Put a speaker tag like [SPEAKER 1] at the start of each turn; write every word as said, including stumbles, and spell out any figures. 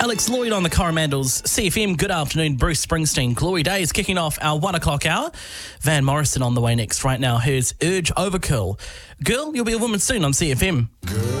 [SPEAKER 1] Alex Lloyd on the Coromandels. C F M, good afternoon. Bruce Springsteen. Glory Days kicking off our one o'clock hour. Van Morrison on the way next right now. Here's Urge Overkill. Girl, you'll be a woman soon on C F M.
[SPEAKER 2] Good.